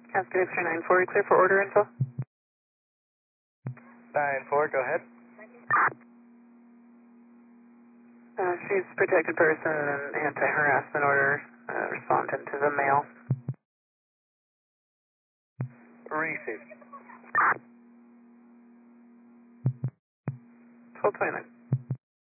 Cascade 394, clear for order info? 9-4, go ahead. She's protected person and anti-harassment order, respondent to the mail. Received. 1229.